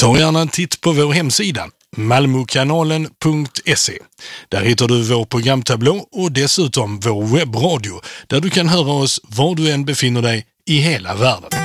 Ta gärna en titt på vår hemsida malmokanalen.se. Där hittar du vår programtablå och dessutom vår webbradio där du kan höra oss var du än befinner dig i hela världen.